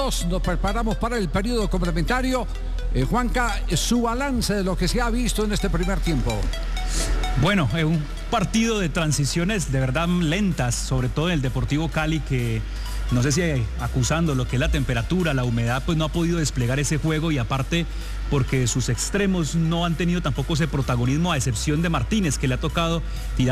Nos preparamos para el periodo complementario. Juanca, su balance de lo que se ha visto en este primer tiempo. Bueno, un partido de transiciones de verdad lentas, sobre todo en el Deportivo Cali, que no sé si acusando lo que es la temperatura, la humedad, pues no ha podido desplegar ese juego, y aparte porque sus extremos no han tenido tampoco ese protagonismo, a excepción de Martínez, que le ha tocado tirar